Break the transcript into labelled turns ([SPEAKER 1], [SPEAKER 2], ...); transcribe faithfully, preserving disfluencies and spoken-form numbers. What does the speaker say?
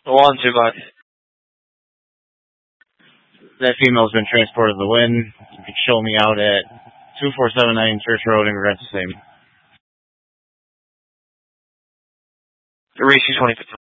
[SPEAKER 1] One, two, five.
[SPEAKER 2] That female's been transported to the Wynn. You can show me out at two four seven nine Church Road in Progressive Same.
[SPEAKER 1] Reese twenty-fifth.